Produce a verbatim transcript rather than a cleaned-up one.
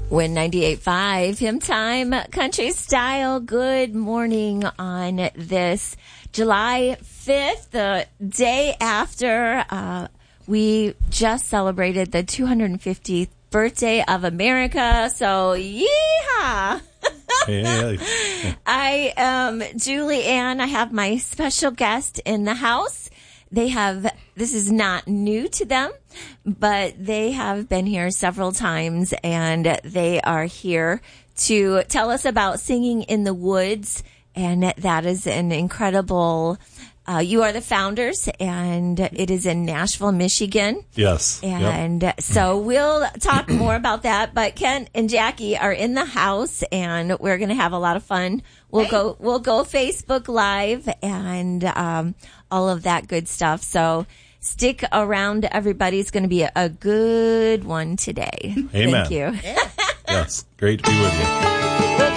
Win ninety-eight point five, Hymn Time, Country Style. Good morning on this July fifth, the day after uh, we just celebrated the two hundred fiftieth birthday of America. So, yeehaw! I am Julie Ann. I have my special guest in the house. They have, this is not new to them, but they have been here several times, and they are here to tell us about Singing in the Woods. And that is an incredible, uh, you are the founders, and it is in Nashville, Michigan. Yes. And yep. so we'll talk more about that, but Ken and Jackie are in the house, and we're going to have a lot of fun. We'll hey. go, we'll go Facebook Live and, um, all of that good stuff. So stick around, everybody. It's going to be a, a good one today. Amen. Thank you. Yes. Great to be with you.